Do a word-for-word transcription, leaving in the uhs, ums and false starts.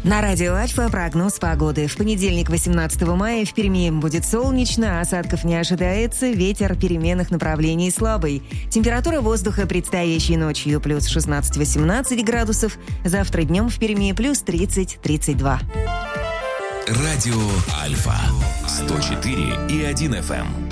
На радио Альфа прогноз погоды. В понедельник, восемнадцатого мая, в Перми будет солнечно, осадков не ожидается, ветер переменных направлений слабый. Температура воздуха предстоящей ночью плюс шестнадцать-восемнадцать градусов, завтра днем в Перми плюс тридцать-тридцать два. Радио Альфа сто четыре и один эф эм.